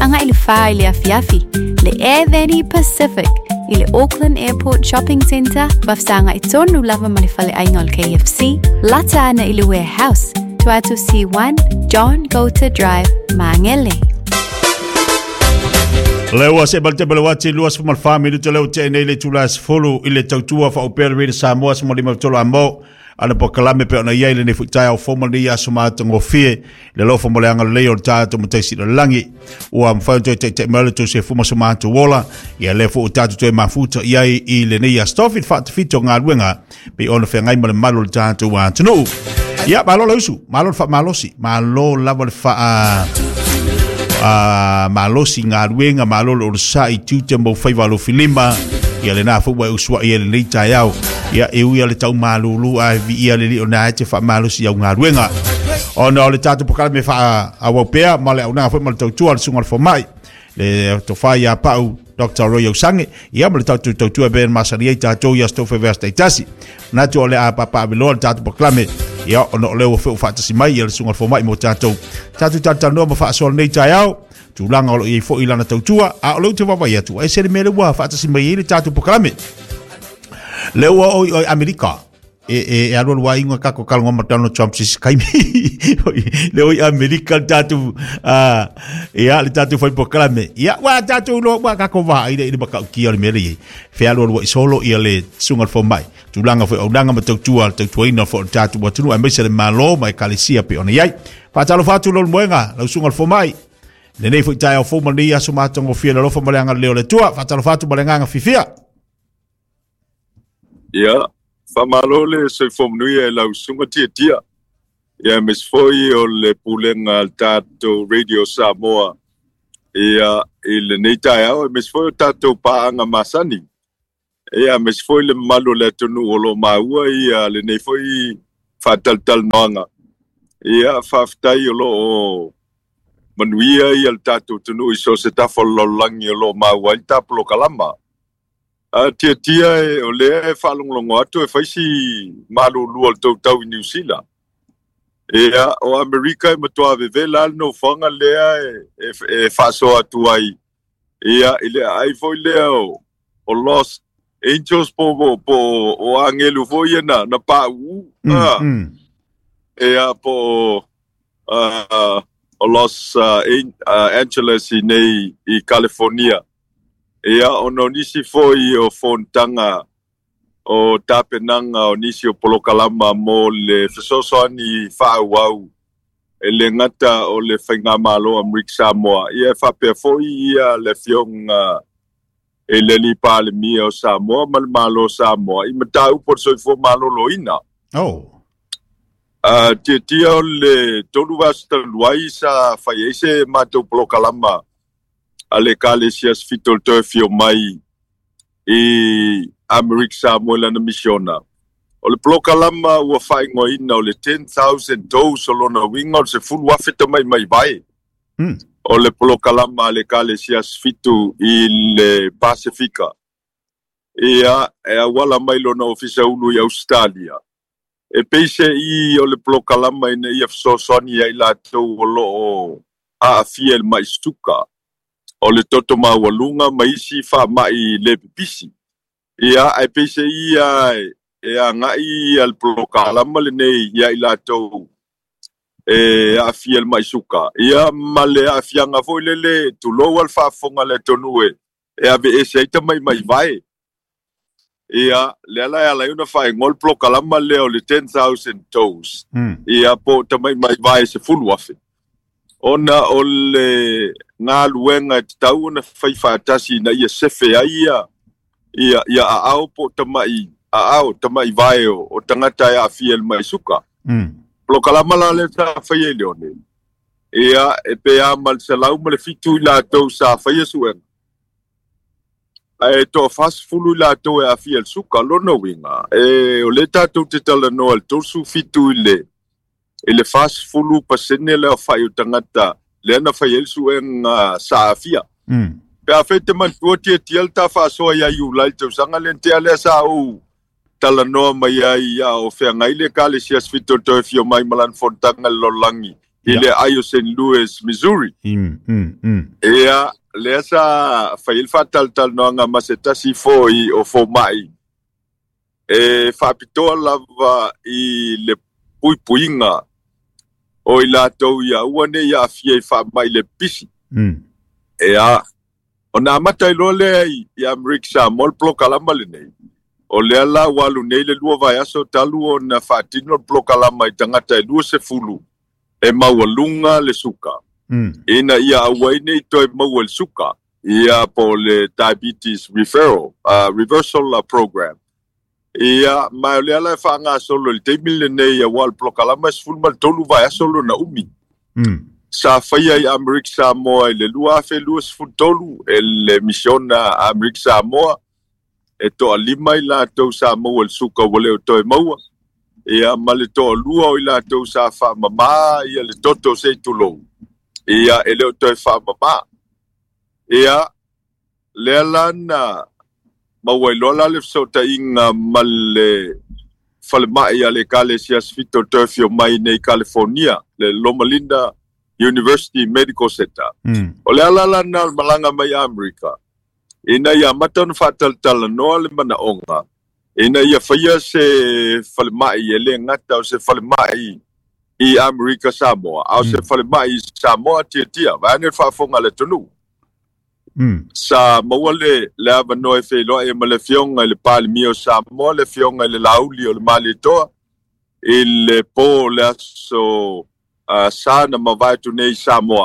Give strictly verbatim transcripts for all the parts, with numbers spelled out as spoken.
anga i le wha i le afiafi, le Air Pacific, i le Auckland Airport Shopping Centre, wafsanga i tonu lava ma le whale ainga K F C, lata ana i le warehouse, tuatu C one, John Gota Drive, Mangele. Lewa se balte balawati luas fumal family to leo te nei le tulas folo i le tautua fa opera re Samoa se moli matolo amo ana po kalame pe ona yele ne futai au formally ya sumata ngofie le lo formally anga le o tatu mutesi le langi o am fa te te malato se fuma sumata wola ya le fu tatu te mafuta ya i le nei ya stofit fa fito nga luenga pe ona fe ngai mal malo tatu wa tunu ya malo lo su malo fa malosi malo lava fa Uh, malosi ngā ruenga malolo o sa i tūte mo whaiwalo filima ia le nā fukwa usua ia le leita iau ia e ui ale tau malulu a vi ia le li o nā te wha malosi au ngā ruenga o na o le tātu pokala me wha a wapea ma le au nā whaimale tau tua le sungal whamai le to whai a pau Doctor Roy Osange ia ma le tau tau tua ben masari ei tātou ia stofe vesta i tasi nā tu o le a papa abilo le tātu pokala me ia ono o leo wheu whaatasi mai ia le sungal whamai mo tātou tātu tātou noa ma whaasol nei tai au tulanga o i fo ilana tautua a o leu te wawa iatu e sere mele wa whaatasi mai i le tātu pokalame leo o i Amerika e e e aruan wa inga kako kalonga matano Trump sisi kaimi leo i Amerika tātu ia le tātu whai pokalame ia wa tātu lo wa kako wa i le i le baka ukia le mele i fe aruan wa i solo i le sungal whamai tulanga fo aunanga matautua tautua ina fo tātu watunu a meise le malo mai kalisia pe ona iai whaatalo whatu lor moenga lau sungal whamai le nei fu tai o fu mali aso matongo fia lo fu mali anga leo le tua fatalo fatu mali anga fifia ya fa malo le so fu mnui e la sunga tia tia ya mes foi o le pulenga tato radio Samoa ya il nei tai o mes foi tato pa anga masani ya mes foi le malo le tonu o lo maua ya le nei foi fatal tal noanga ya faftai o lo manuia i al tatu tunu i so se tafolo langi o lo maua i tapolo kalama. A tia tia e o lea e whalonglongo atu e whaisi malulu al tau tau i New Zealand. E a o Amerika e matua veve lal no whanga lea e, e, e whaso atu ai. E a i lea ai foi lea o, o Los Angels po, po, po o angelu foi na, na pa u. Mm, ah. mm. E a po... Uh, o Los uh, uh, Angeles i nei i California. Ea ono nisi foi o fontanga o tapenanga o nisi o polokalama mo le fesosoani whaauau e le ngata o le whainga malo Amrik Samoa. Ia whapea foi ia le fionga e le li pale mia o Samoa mal malo Samoa. I matau por soi fo malo loina. Oh. Uh, tia tia o le tolu vasta luai sa whaiese mātou polokalama a le kālesias fitol tōwhio mai i Amrik Samoa lana misiona. O le polokalama ua whaingo ina o le ten thousand dous o lona winga o se fulu wafeta mai mai vai. Mm. O le polokalama a le kālesias fitu i le Pasifika. Ia e a wala mai lona ofisa ulu i Australia. E peise i o le polokalama ina i afsosoni ai lātou o lo o a afia el mai stuka. O le toto mawalunga maisi wha mai le pipisi. Ia e peise i ai e a ngai al polokalama le nei i ai lātou e a afia el mai stuka. Ia ma le a afianga foi le le tulo al whafonga le tonue e ave e seita mai mai vai. Ia, le ala e ala iuna whae ngol plokalama leo le ten thousand toes. Mm. Ia po tamai mai vai se fulu afe. Ona o le ngā luenga e tau na whai whaatasi na ia sefe a ia. Ia, ia a ao po tamai, a ao tamai vai o, o tangata e a fiel mai suka. Mm. Plokalama la le ta whai e leone. Ia, e pe a mal se lau ma le fitu i la tau sa whai e suenga. E to fast fulu la to e afia el suka lona winga. E o le tātou te tala no al tosu fitu i le. E le fast fulu pasene le a whai o tangata. Le ana whai el suenga sa afia. Mm. Pe a whete man tua tia tiel ta whasoa ia iu lai tau sanga len te ale sa u. Tala noa mai ai ia o whea ngai le ka le sias fito to e fio mai malan fontanga lo langi. i le aio Saint Louis, Missouri. Mm, mm, mm. Ia, le sa fail fatal tal noanga masetasi fo i o fo mai. E whapitoa lava i le pui puinga o i lātou ia uane ia fia i wha mai le pisi. Mm. Ea, o nā matai lo lea i i Amerika sa mol plo kalama le nei. O lea la walu nei le lua vai aso talu o na whaatino plo kalama i tangata e lua se fulu e maualunga le suka. Mm. Ina ia awai nei toi maua le suka ia po le diabetes referral, uh, reversal uh, program. Ia mai le ala fa nga solo le temile nei ia wal plokalama sful mal tolu vai solo na umi. Mm. Sa faia i Amerika Samoa le lua fe lua sful tolu el mission na Amerika Samoa e to lima i la to Samoa le suka wale o to maua. Ia male to lua o la to sa fa mama ia le toto se tulo. Ia ele o to fa mama. Ia le lana ma wai lola le so ta inga male falmai ale kale sias fito tofio mai nei California le Loma Linda University Medical Center. Mm. O le ala lana malanga mai Amerika. Ina ia matan fatal tala no le mana onga. Ina ia faya se falmai ele ngata o se falmai i Amerika Samoa. Au se falmai Samoa tia tia. Vane fa fonga le tonu. Mm. Sa mawale le avano e fe lo e male fionga le pal mio sa mo le fionga le lauli o le mali toa il po le so uh, sa na mavai tu nei Samoa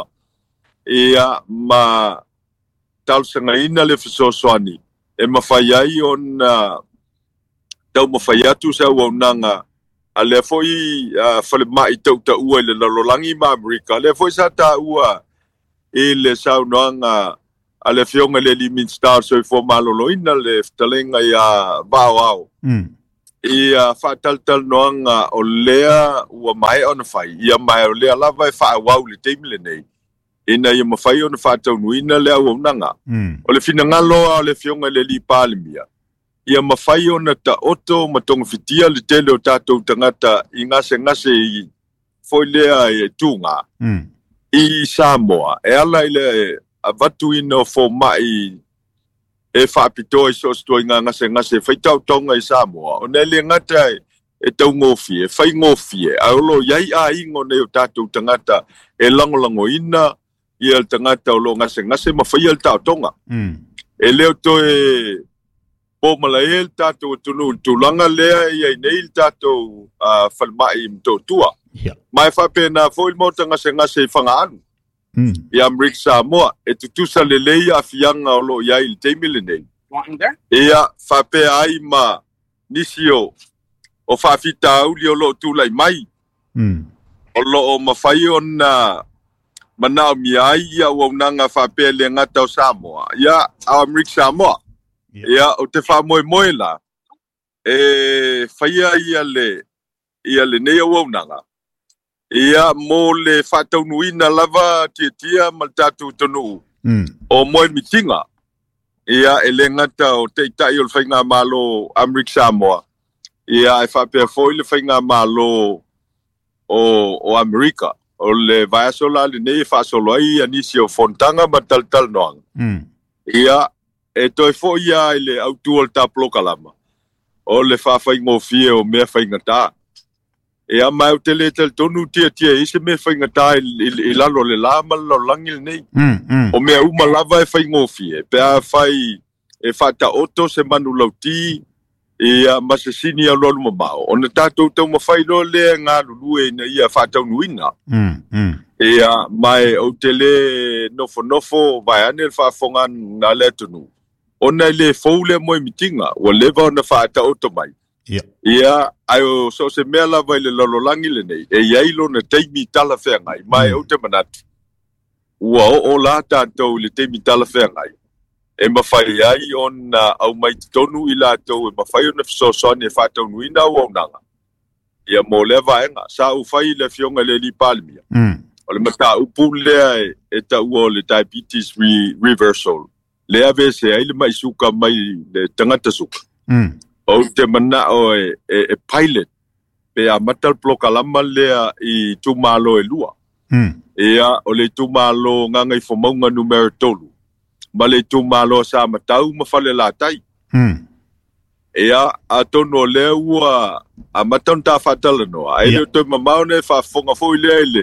ia ma tal sanga ina le fiso soani e mafaiai on uh, tau mafaiatu sa wonanga ale foi uh, fale mai tau ta ua le lololangi ma Amerika le foi sa ta ua il sa unanga ale fionga le limin star so fo malolo ina le talenga ia bao au. Mm. Ia fatal tal noanga o lea ua mai on fai. Ia mai o lea lava e faa wau le teimile nei. Ina ia mawhai on fatau nuina lea ua unanga. Mm. O le fina ngaloa o le fionga le li palimia. Ia mawhai on ta oto matonga fitia le tele o tatou tangata i ngase ngase i foi lea e tunga. Mm. I Samoa. E ala ile a vatu ino fo mai e whaapito i so stoi ngā ngase ngase whaitau tonga i Samoa. O nele ngata e tau ngofi, e whai ngofi e. A olo iai a ingo ne o tātou tangata e langolango ina i al tangata o lo ngase ngase ma whai al tau tonga. Mm. E leo to e po malai el tātou tunu tūlanga lea i ai neil tātou uh, whalmai mto tua. Yeah. Mai whape na fo il mota ngase ngase i whanga anu. Mm. I Amerika Samoa e tutusa lelei a fianga o lo ia il teimile nei. Ia whape ai ma nisio o whawhita auli o lo tūlai mai. Mm. O lo o mawhai o na manao mi ai ia o nanga whape le ngata o Samoa. Ia a Amerika Samoa. Yeah. Ia o te whamoe moe la. E whaia ia le ia le nei o nanga. Ia mo le whataunuina lava tia tia mal tatu tonu. Mm. O moe mitinga. Ia ele ngata o te itai o le whainga malo Amerika Samoa. Ia e whapea foi le whainga malo o, o Amerika. O le vaiasola le nei whaasolo ai anisi o fontanga mataltal noanga. Mm. Ia e toi foi ia ele autu o le taplo kalama. O le whawhaingo fie o mea whainga taa. E a mai o te le tel tonu tia tia i se me whainga tā i lalo le la malo langil nei. Mm. Mm. O mea uma lava e whaingofi e. Pe a whai e whata oto se manu lauti e a masasini a lolu mamao. O na tātou tau mawhai lo lea ngā lulu e na ia whatau nuina. Mm. Mm. E a mai o te le nofo nofo vai ane le whaafonga ngā le tonu. O na le foule moe mitinga o leva o na whata oto mai. Yeah. Ia, ai o so se mea lava i le lololangi le nei. E iai lo na teimi tala whea ngai. Mai au te manatu. Ua o o la tātou le teimi tala whea ngai. E mawhai ai o na au mai tonu i la tau. E mawhai o na fisosoni e whatau nuina au au nanga. Ia mo le vaenga. Sa u whai le fionga le li palimia. Mm. O le mata upu lea e, e ta ua o le diabetes re, reversal. Lea vese ai le mai suka mai le tangata suka. Mm. O te mana o e, e, e pilot pe a matal ploka lama lea i tu malo e lua. Mm. Ia, o le tu malo nganga i fomaunga numero tolu. Ma le tu malo sa matau ma fale la tai. Mm. Ia, a tono le ua a matau ta fatala no. Ai le to mamau ne fa fonga fo ile ile.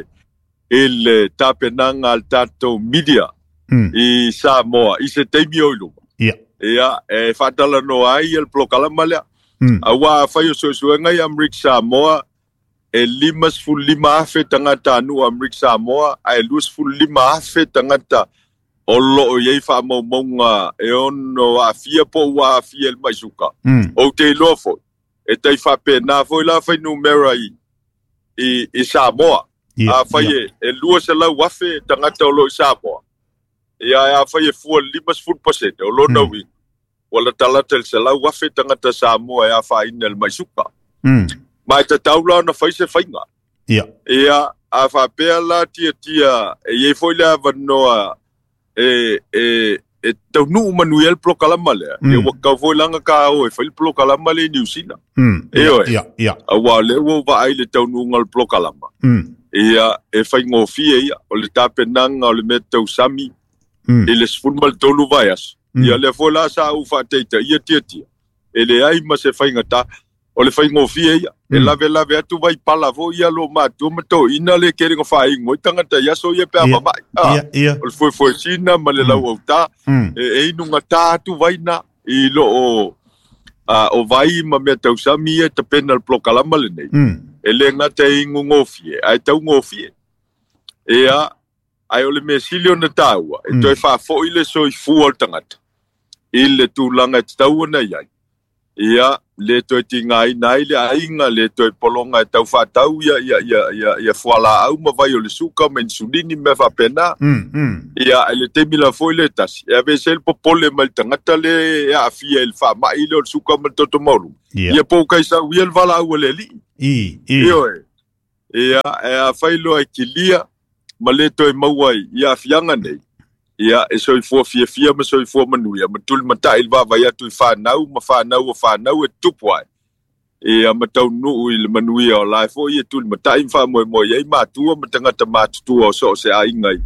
Il tapenanga al tato media. Mm. I Samoa, i se teimi oilu. Yeah. Ia, e fatala no ai el plokalama lea. Mm. Awa fayo sosuenga i Amrik Samoa. E limas fu lima afe tangata anu Amrik Samoa, ai lus fu lima afe tangata o loo yei wha maumaunga e ono a fia po wa a fia el maisuka. Mm. O te ilofo, e tei wha pēnā foi la whai numera i, i, i Samoa. Yeah, a whai yeah. e, e lua se lau wafe tangata o loo i Samoa. Ia a whai e fua limas fu pasete o loo Mm. nawi. Wala talata se lau wafe tangata Samoa e a wha ina el maisuka. Mm. Mai te taula na whai se whainga. Yeah. Ia, a whapea la tia tia, e ye foi lea vanoa, e, e, e tau nuu manuel plo kalama lea. Mm. E wakau foi langa ka o, e whai plo kalama le New Zealand. Mm. E oe. Yeah, yeah. A wā le wo wa ai le tau nuu ngal plo kalama. Mm. Ia, e whai ngofie ia, o le tape nanga o le me tau sami, Mm. e le sfunmal tolu vaias. Mm. Ia le foi la sa u whateita, ia tia tia. E le ai ma se whai ngata, o le whai ngofie ia. E Mm. lave lave atu vai pala vo ia lo matu mato ina le kere ngo fai ngoi tangata ia so ia pe Yeah. ama mai. Ah, Yeah, yeah. o foi foi sina ma le lau au ta Mm. e e inu ngata atu vai na i lo o a o vai ma me tau sami e te penal plokalama le nei. Mm. E le ngata i ngofie, ai tau ngofie. E a ai o le me silio na taua, e Mm. toi fa fo ile so i fuol tangata. Ile tu langa te tau na iai. Ia le toi tingai nai le ainga le toi polonga e tau whatau ia ia ia ia ia fuala au ma vai o le suka men sulini me fa pena Mm. Mm. ia le temi la foi le tasi e ave sel popole mal tangata le ia afia el fa mai le suka mal toto maulu Yeah. ia po kai sa wiel vala au le li I. I. ia ia e a failo ai kilia ma le toi mauai ia fianga nei ia e soi fua fia fia ma soi fua manuia ma tul mata il va vai atu fa nau ma fa nau fa nau e tupuai ia ma tau nu il manuia o lai fo ia tul mata in fa mo mo ia ma tua ma tanga ta ma tu o so se ai ngai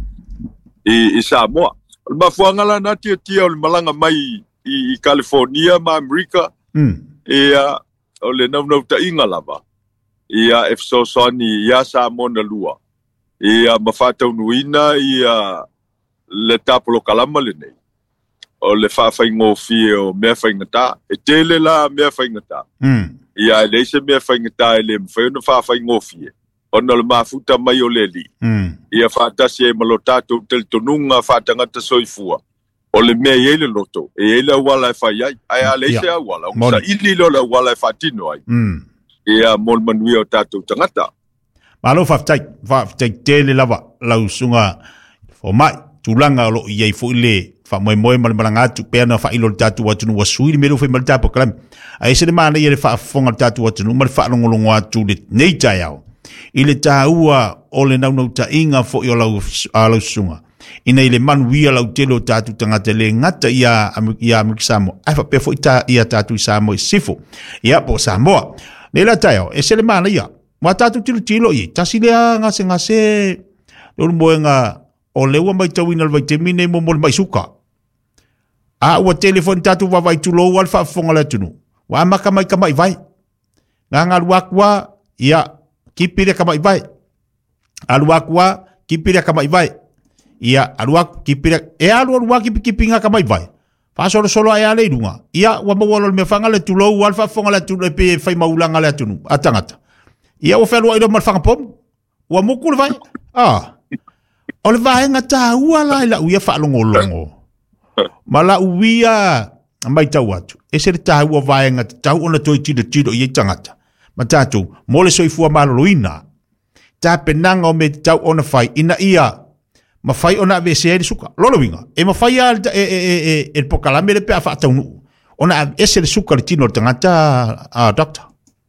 i i Samoa ma fuanga la na tia tia o malanga mai i, i California ma America Mm. ia o le nau nau ta inga lava ia e so so ni ia Samoa na lua ia ma fa tau nuina ia le tapolo kalama le nei. O le whawhai ngofie o mea whaingata. E tele la mea whaingata. Mm. Ia e leise mea whaingata e le mwhai na whawhai ngofie. O na le mafuta mai o le li. Mm. Ia whaatasi e malo tātou tel tonunga whaatangata soifua. O le mea i ele loto. E ele awala e whai ai. Ai a leise Ia. awala. O Moni. sa ili lo le awala e whaatino ai. Mm. Ia mol manuia o tātou tangata. Malo whaftai, whaftai tele lava, lau sunga, o mai, tulanga o lo iei fo ile, wha moe moe male malanga atu, pēr na wha ilo le tatu watunu, wa sui li mero whai male tāpo kalami. A ese le maana i le wha fonga le tatu watunu, male wha longolongo atu le nei tai au. I le tāua o le nau nau ta inga fo i o lau, a lau sunga. Ina i le manu ia lau telo tatu tangata le ngata ia, ia Amerika Samoa. Ai wha pēr fo i tā ia tatu i Samoa i sifo. Ia po Samoa. Le la tai au, ese le maana ia. Wa tatu tilo tilo i, tasi lea ngase ngase, lor moe nga, o lewa mai tau ina lwai te mine mo mo le mai suka. A ua telefoni tatu wa vai tu lo wal fa fonga le tunu. Wa maka mai kamai vai. Nga nga luakwa, ia, kipire kamai vai. Aluakwa, kipire kamai vai. Ia, aluak, kipire, e alu aluak kipi kipi nga kamai vai. Fa solo solo ai ale dunga. Ia, wa mawalo me fanga le tu lo wal fa fonga le tunu, e pe fai maulanga le tunu. Atangata. Ia o whelua i lo malwhanga pom. Ua muku le vai. Ah. O le vai ngata ua la ila uia whaalongo longo. Ma la uia mai tau atu. E se le taha ua vai ngata tau ona toi tiro tiro i e tangata. Ma tātou, mo le soifua maloloina. Tā penanga o me tau ona whai ina ia. Ma whai ona ave se eri suka. Lolo winga. E ma whai a e e e e e pokalame le pea whaatau nuu. Ona ese le suka le tino le tangata a doctor.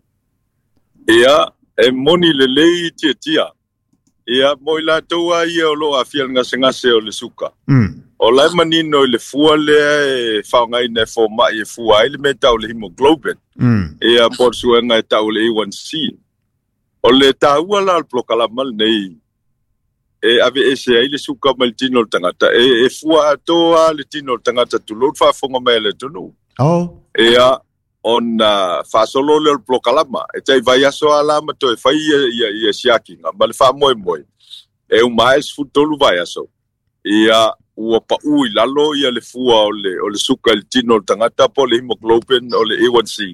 Ia, e moni le lei tia tia. Ia, moi la toa ia o lo a fial ngase ngase o le suka. Mm. O lai manino i le fua lea e whaongai nei fo mai e fua ai le me tau le hemoglobin. Mm. Ia, por suenga e tau le A one C. O le taua la al plokalamal nei e ave e se ile suka mal tino tangata e e fua toa le tino tangata tu lo fa fonga mele tu no oh e a on fa solo le blokalama e tai vai aso ala ma to e fai ia ia siaki nga mal fa moi moi e o mais futolu vai aso e a o pa ui lalo ia le fua o le o le suka le tino tangata po le hemoglobin o le A one C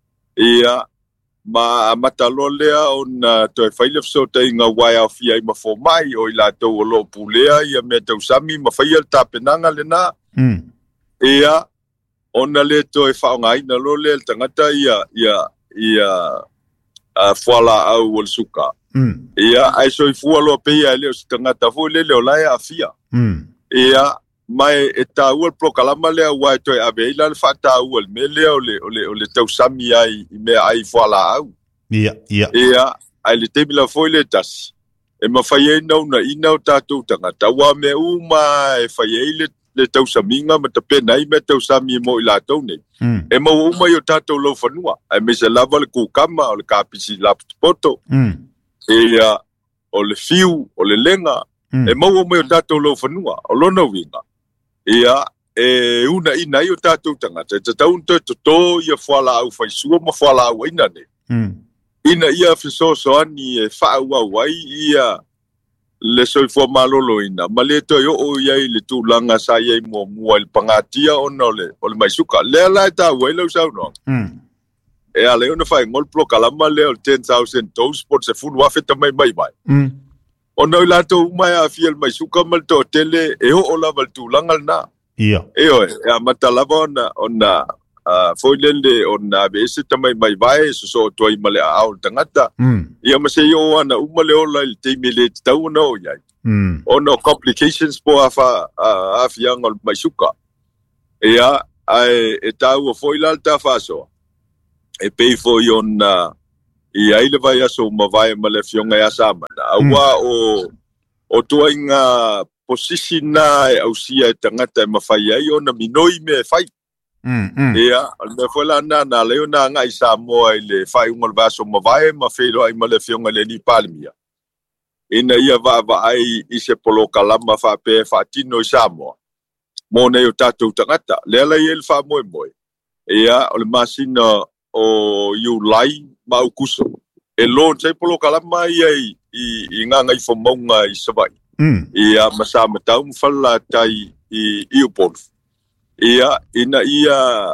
e a ma matalo lea on to e faile so te nga wai au fia i ma fo mai o i la to o lo pulea ia me te usami ma faile ta penanga le na mm ia on le to e fa ngai na lo le tangata ia ia ia a foala au o suka mm ia ai so i fua lo pe ia le tangata fo le le la ia fia mm ia mai e ta ua prokalama le wai to e ave ila le fa ta ua me le o le o le o le tau sami ai me ai foala au ia ia ia ai le te bila foi le tas e ma fai e nau na ina o tātou tangata ua me uma e fai e le, le tau saminga ma ta pena i me tau sami mo i lātou nei mm e ma uma i o tātou lau whanua ai me se lava le kukama o le kāpisi laputupoto mm ia o le fiu o le lenga mm. e ma uma i o tātou lau whanua o lona winga ia e una ina i o tātou tangata te tau nto to to ia whala au whaisua ma whala au ina ne mm ina ia fisoso ani e whaua wai ia le soifua malolo ina ma le to yo o ia i le tūlanga sa ia i mua mua il pangatia o no le o le maisuka le ala e tā wai lau sau no mm e a le una whai ngol plo kalama le o ten thousand toes pot se fulu wafeta mai mai mai mm o no i lato umai a fiel maisuka mal to tele e ho o lava le tūlanga na ia e o e a matalava ona ona Uh, foi lele ona be se tamai mai vai so so toi male au tangata mm ia ma se yo ana uma le ola il te mele tau no ia mm ono complications po afa a fiang ol mai suka ia ai e tau foi la ta faso e pei foi ona ia ile vai aso ma vai male fionga ia sama awa o o toinga position na au sia tangata ma fai ai ona minoi me fai mm mm ia me foi la na na le na nga i Samoa i le fai un vaso ma vai ma felo ai ma le fionga le ni palmia ina ia va va ai i se polo kalama fa pe fa tino i Samoa mo ne o tatu tangata le la i el fa moi moi ia o le masina o you lai ma ukuso e lo se polo kalama ia i i nga nga i fomonga i savai mm ia masa matau mfala tai i i upon ia ina ia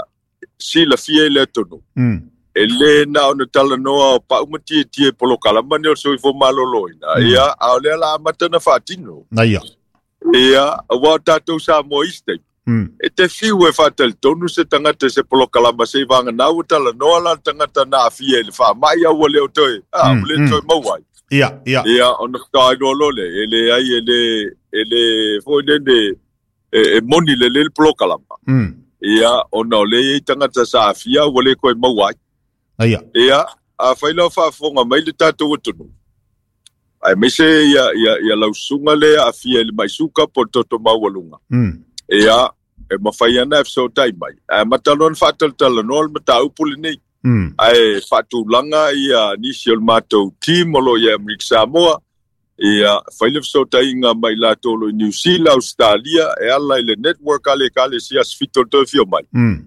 sila fie le tonu mm ele na ona tala noa pa umati tie polo kalama ne so fo malolo ina ia ale la matana fatino na ia ia wa tato sa moiste mm e te fiu e fatal tonu se tangata se polo kalama se vanga na tala noa la tangata na fie le fa mai a wole o toi ah le toi mawai ia ia ia ona ka no lole ele ai ele ele fo de e moni le le polo kalama mm ia ona le tangata sa fia wole ko mawai ia ia a faila fa fonga mai le tato tonu ai me se ia ia ia lausunga le a fia le mai suka po toto mawalunga mm ia e mafai ana so tai mai a matalon fatal talonol mata upul nei mm ai fatu langa ia initial mato team lo ia Mrik Samoa ia faile so tai nga mai la tolo New Zealand Australia e ala le network ale kale sia fito to fio mai mm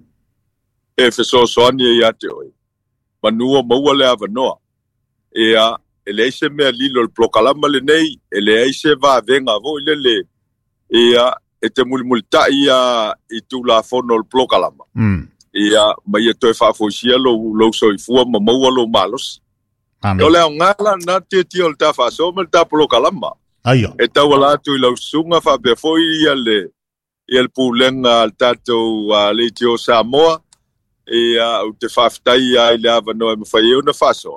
e fe so so ani ia te oi manua maua le avanoa ia ele se me lilo el prokalama le nei ele se va venga vo le le ia e te mulmulta ia i tu la fono el prokalama mm ia mai to fa fo sia lo lo so i fu ma maua lo malos Amen. yo le ngala na te ti ol ta fa so me ta prokalama aia e ta wala tu lo sunga fa be foi ia le ia el pulenga al tato a le tio Samoa ia o te whaftai ia i le avanoa e mawhai e una whaso.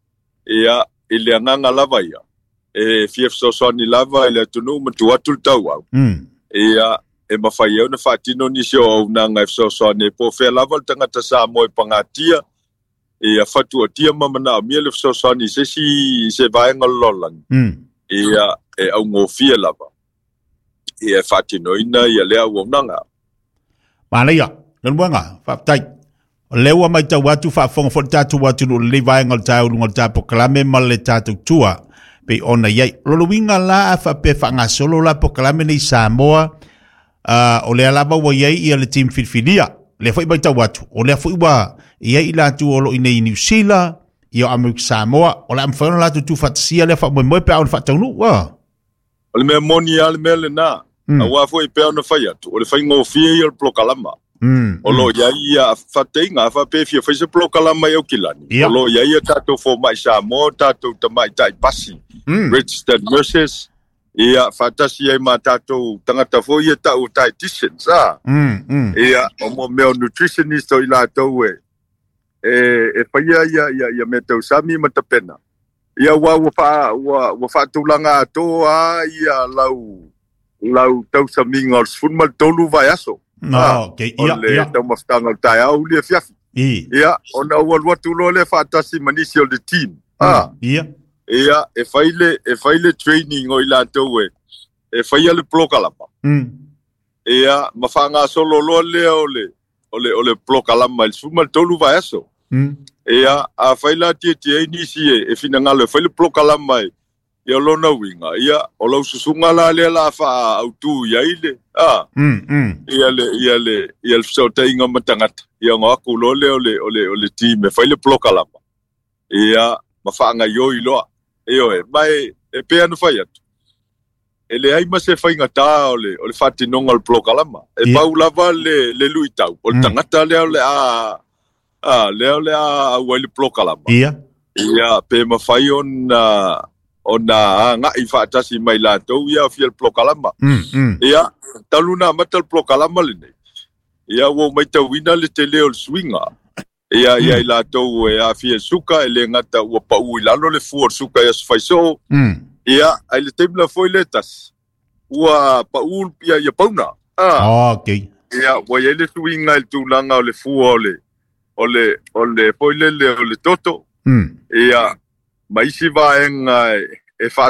Ia i le anganga lava ia. E fief so soni lava i le tunu matu atu tau au. mm Ia e mawhai e una whatino ni sio au nanga e so soni e po whea lava le tangata sa moe pangatia. Ia whatu atia mamana o mia le so soni se si se vaenga lolang. mm Ia e au ngofia lava. Ia whatino ina ia lea au nanga. Mana ia, ngan wanga, whaptai. O lewa mai tau watu wha fonga fo tatu watu no le vai ngal tau lunga tapo kalame ma le tatu tua. pe ona iai. Lolo winga la a fa pe whanga solo la po kalame nei Samoa, uh, o le alaba wa iai ia le team Filfilia, le fai bai tau atu, o le fai wa iai la tu olo i nei New Zealand, ia Amerika Samoa, o le amwhana la tu tu whatasia le wha moe moe pe au na whataunu, wa. O le mea moni ale mea le nā, a wā fwoi pe au na whai atu, o le whai ngō fia i o le plokalama. Mm, o lo mm. ia ia whateinga, wha pe fia whaise plokalama i au kilani. Yeah. O lo ia ia tātou fō mai Samoa, tātou tamai tai pasi. Mm. Registered nurses, ia whatasi ai mā tātou tangata fō ia tau dietitians, ah. Mm, mm. Ia o mo mea nutritionist o i lātou e, e, e whaia ia ia ia me tau sami matapena. Ia wā wā wā whātulanga atoa ia lau, lau tau saminga o sfunmal tolu vai aso. No, okay. Ia, ia. Tau mafutanga o tai au lia fiafi. Ia, ona ua lua tulo le whaatasi manisi o le team. Ah. Ia. Ia, e whaile, e whaile training o i lātou e, e whaia le plokalama. Mm. Ia, mawhanga solo loa lea o le, o le, o le plokalama, il sumal tolu vai aso. Mm. Ia, a whaila tia tia e nisi e, e fina ngalo, e whaile plokalama e, ia lona winga, ia, o lau susunga la lea la wha autu ia ile. Ah, mm, mm. ia le, ia le, ia le fsauta inga matangata. Ia ngā aku lo le o le, o le, o le team, e whaile plokalama. Ia, mawhaanga i oi loa. E oe, mai, e pēa nu whai atu. E le aima se whainga tā o le, o le whatinonga le plokalama. E yeah. Pau lava le, le lui tau. O le mm. tangata leo le a, a, leo le a, a ua le plokalama. Ia. Ia, pē mawhai on, uh, ona nga i whaatasi mai lātou ia fia le plokalama. Mm, mm. Ia, taluna mata le plokalama le nei. Ia, wo mai tau wina le te leo le swinga. Ia, mm. ia i lātou e a fia suka, e le ngata ua pa ui lalo le fua suka ia sfaiso. Mm. Ia, ai le teimla foi letas. Ua pa ul pia ia pauna. Ah, oh, okay. Ia, wa ia le swinga il tūlanga o le fua o le, o le, o le foi le le o le toto. Mm. Ia, maisi vaenga e, e